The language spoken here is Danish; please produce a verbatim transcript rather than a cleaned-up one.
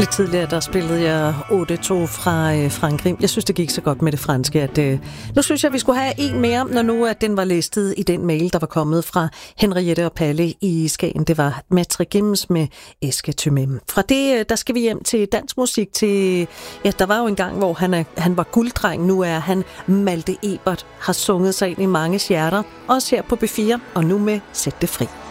Lidt tidligere, der spillede jeg otte to fra øh, Frankrig. Jeg synes, det gik så godt med det franske, at øh, nu synes jeg, vi skulle have en mere, når nu at den var listet i den mail, der var kommet fra Henriette og Palle i Skagen. Det var Matre Gims med Eske Tymem. Fra det, øh, der skal vi hjem til dansk musik til... Ja, der var jo en gang, hvor han, er, han var gulddreng. Nu er han Malte Ebert, har sunget sig ind i mange hjerter. Også her på B fire, og nu med Sæt det fri.